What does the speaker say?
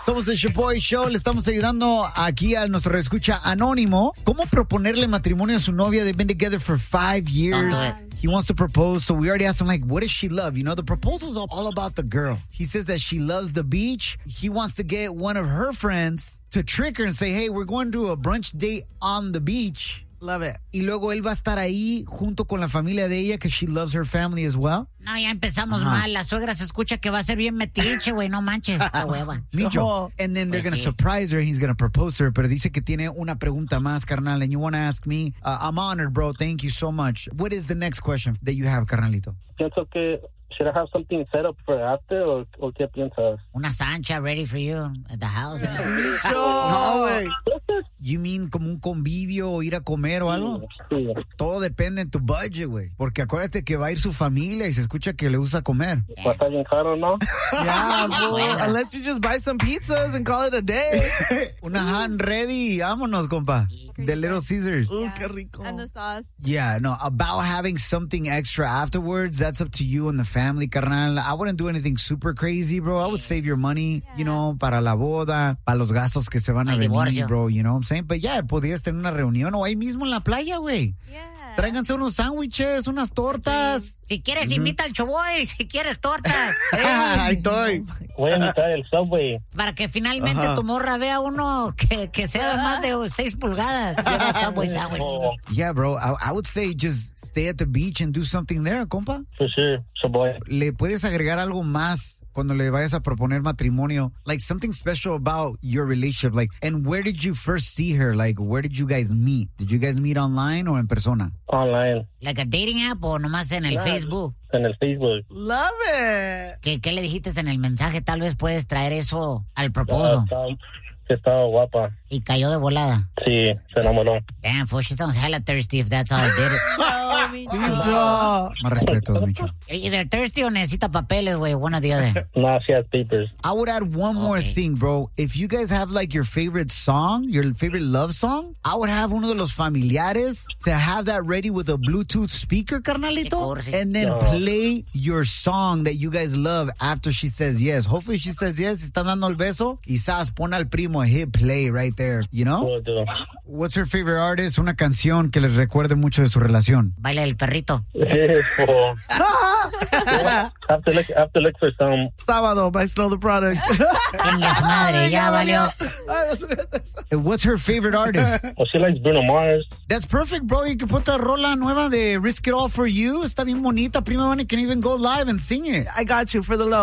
Somos el Shaboy Show. Le estamos ayudando aquí a nuestro escucha anónimo. ¿Cómo proponerle matrimonio a su novia? They've been together for 5 years. He wants to propose, so we already asked him, like, what does she love? You know, the proposal's all about the girl. He says that she loves the beach. He wants to get one of her friends to trick her and say, hey, we're going to a brunch date on the beach. Love it. Y luego él va a estar ahí junto con la familia de ella, because she loves her family as well. No, ya empezamos mal. La suegra se escucha que va a ser bien metiche, güey. No manches. La hueva. Micho. And then they're going to surprise her. He's going to propose to her. Pero dice que tiene una pregunta más, carnal. And you want to ask me? I'm honored, bro. Thank you so much. What is the next question that you have, carnalito? Pienso que should I have something set up for after, o qué piensas? Una sancha ready for you at the house, man. No, güey. You mean como un convivio o ir a comer o algo? Sí. Todo depende en tu budget, güey. Porque acuérdate que va a ir su familia y se escucha que le gusta comer. Va a estar bien caro, ¿no? Yeah, boy. Unless you just buy some pizzas and call it a day. Una hot and ready. Vámonos, compa. The Little Caesars. Ooh, qué rico. And the sauce. Yeah, no, about having something extra afterwards, that's up to you and the family, carnal. I wouldn't do anything super crazy, bro. I would save your money, you know, para la boda, para los gastos que se van a venir, divorcio. bro, you know what I'm saying? But yeah, podrías tener una reunión o ahí mismo en la playa, güey. Yeah. Tráiganse unos sándwiches, unas tortas. Si quieres, invita al Choboy. Si quieres, tortas. Ahí estoy. Voy a invitar el Subway. Para que finalmente tu morra vea uno que sea de más de 6 pulgadas. Lleva Subway sandwich. Yeah, bro, I would say just stay at the beach and do something there, compa. For sure, Subway. ¿Le puedes agregar algo más cuando le vayas a proponer matrimonio? Like something special about your relationship. Like, and where did you first see her? Like, where did you guys meet? Did you guys meet online or en persona? Online. Like a dating app o nomás en el Facebook. En el Facebook. Love it. ¿Qué le dijiste en el mensaje? Tal vez puedes traer eso al proposal. Que estaba guapa. Y cayó de volada. Sí, se enamoró. Damn, fool, she sounds hella thirsty if that's how I did it. Oh, me too. Más respetos, Micho. Either thirsty o necesita papeles, güey. One or the other. No, she has papers. I would add one more thing, bro. If you guys have like your favorite song, your favorite love song, I would have uno de los familiares to have that ready with a Bluetooth speaker, carnalito, and then play your song that you guys love after she says yes. Hopefully she says yes, están dando el beso, y sas, pon al primo, hit play right there, you know? Will do. What's her favorite artist? Una canción que les recuerde mucho de su relación. Baila el perrito. Have to look for some. Sábado by Snow the Product. Tenga su madre, ya valió. What's her favorite artist? Well, she likes Bruno Mars. That's perfect, bro. You can put the rola nueva de Risk It All for You. Está bien bonita. Prima Bunny can even go live and sing it. I got you for the low.